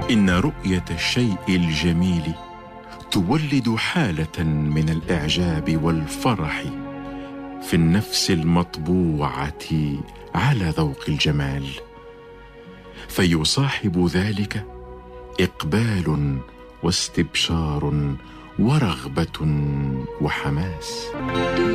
إن رؤية الشيء الجميل تولد حالة من الإعجاب والفرح في النفس المطبوعة على ذوق الجمال، فيصاحب ذلك إقبال واستبشار ورغبة وحماس.